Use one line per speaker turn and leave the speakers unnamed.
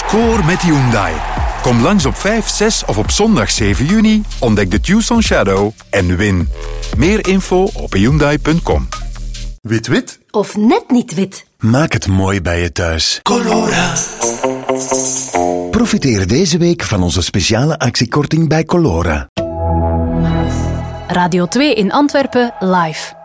Score met Hyundai. Kom langs op 5, 6 of op zondag 7 juni, ontdek de Tucson Shadow en win. Meer info op Hyundai.com.
Wit-wit?
Of net niet wit?
Maak het mooi bij je thuis.
Colora.
Profiteer deze week van onze speciale actiekorting bij Colora.
Radio 2 in Antwerpen live.